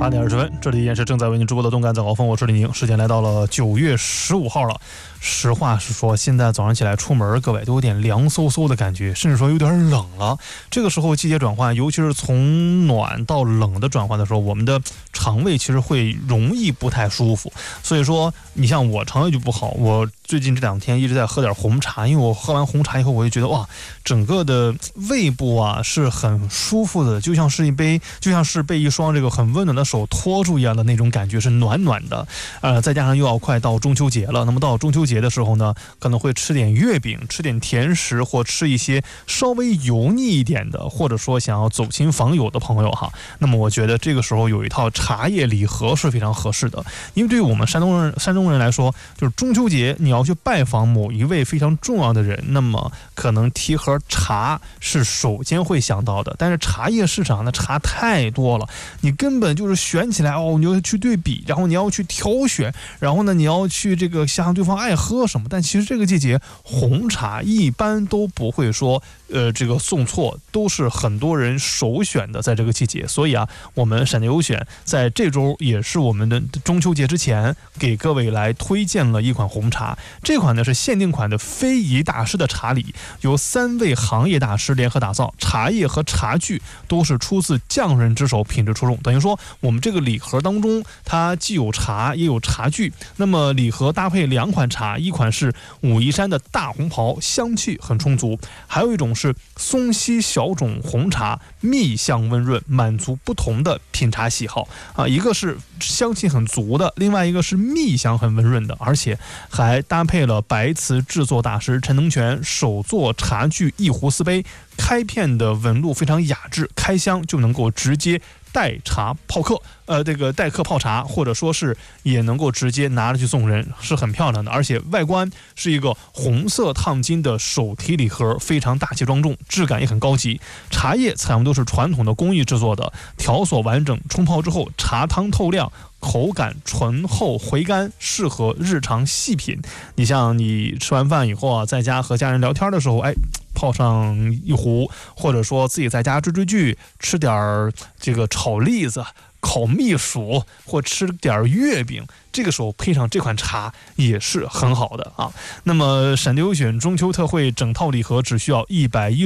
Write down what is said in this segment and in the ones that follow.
8:20，这里依然是正在为您直播的动感早高峰，我是李宁。时间来到了9月15号了。实话实说，现在早上起来出门，各位都有点凉飕飕的感觉，甚至说有点冷了。这个时候季节转换，尤其是从暖到冷的转换的时候，我们的肠胃其实会容易不太舒服。所以说，你像我肠胃就不好，我最近这2天一直在喝点红茶，因为我喝完红茶以后，我就觉得哇，整个的胃部啊是很舒服的，就像是被一双这个很温暖的手托住一样的那种感觉，是暖暖的。再加上又要快到中秋节了，那么到中秋节的时候呢，可能会吃点月饼，吃点甜食，或吃一些稍微油腻一点的，或者说想要走亲访友的朋友哈。那么我觉得这个时候有一套茶叶礼盒是非常合适的，因为对于我们山东人来说，就是中秋节你要去拜访某一位非常重要的人，那么可能提盒茶是首先会想到的。但是茶叶市场的茶太多了，你根本就是选起来你要去对比，然后你要去挑选，然后呢你要去这个想想对方爱喝什么。但其实这个季节红茶一般都不会说这个送错，都是很多人首选的在这个季节。所以啊，我们闪电优选在这周也是我们的中秋节之前给各位来推荐了一款红茶。这款呢是限定款的非遗大师的茶礼，由3位行业大师联合打造，茶叶和茶具都是出自匠人之手，品质出众。等于说我们这个礼盒当中，它既有茶也有茶具。那么礼盒搭配2款茶，一款是武夷山的大红袍，香气很充足；还有一种是松溪小种红茶，蜜香温润，满足不同的品茶喜好啊。一个是香气很足的，另外一个是蜜香很温润的，而且还搭配了白瓷制作大师陈能全手作茶具一壶4杯，开片的纹路非常雅致，开箱就能够直接代茶泡客，这个代客泡茶，或者说是也能够直接拿着去送人，是很漂亮的。而且外观是一个红色烫金的手提礼盒，非常大气庄重，质感也很高级。茶叶采用都是传统的工艺制作的，条索完整，冲泡之后茶汤透亮，口感醇厚回甘，适合日常细品。你像你吃完饭以后啊，在家和家人聊天的时候，泡上一壶，或者说自己在家追剧，吃点这个炒栗子、烤蜜薯，或吃点月饼，这个时候配上这款茶也是很好的啊。那么闪电优选中秋特惠整套礼盒只需要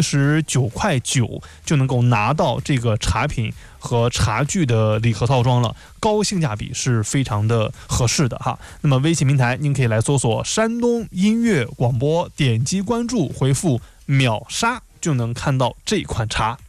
119.9块就能够拿到这个茶品和茶具的礼盒套装了，高性价比是非常的合适的哈。那么微信平台您可以来搜索山东音乐广播，点击关注，回复秒杀就能看到这款茶。